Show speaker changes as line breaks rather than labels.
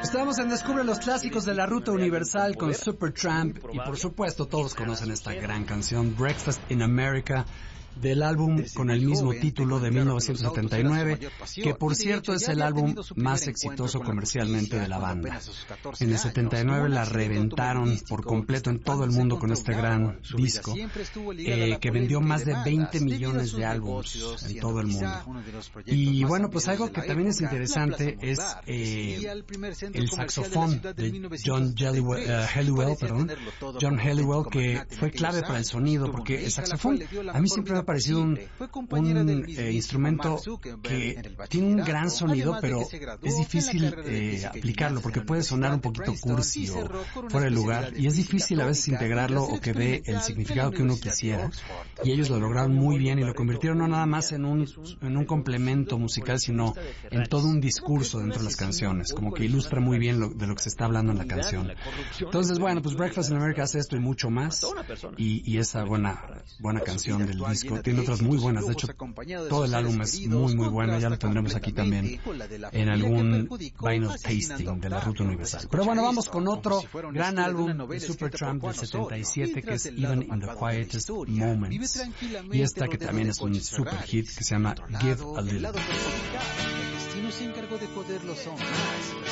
Estamos en Descubre los clásicos de la Ruta Universal con Supertramp y por supuesto todos conocen esta gran canción Breakfast in America del álbum con el mismo título de 1979, que por cierto es el álbum más exitoso comercialmente de la banda. En el 79 la reventaron por completo en todo el mundo con este gran disco, que vendió más de 20 millones de álbumes en todo el mundo. Y bueno, pues algo que también es interesante es el saxofón de John Helliwell, que fue clave para el sonido, porque el saxofón a mí siempre me ha parecido un instrumento que tiene un gran sonido, pero es difícil aplicarlo porque puede sonar un poquito cursi o fuera de lugar, y es difícil a veces integrarlo o que dé el significado que uno quisiera, y ellos lo lograron muy bien y lo convirtieron no nada más en un complemento musical, sino en todo un discurso dentro de las canciones, como que ilustra muy bien de lo que se está hablando en la canción. Entonces, bueno, pues Breakfast in America hace esto y mucho más, y esa buena canción del disco. Tiene otras muy buenas, de hecho todo el álbum es muy muy bueno, ya lo tendremos aquí también en algún vinyl tasting de la Ruta Universal. Pero bueno, vamos con otro gran álbum de Supertramp del 77, que es Even in the Quietest Moments, y esta que también es un super hit que se llama Give a Little.
El destino se encargó de joderlos aún más.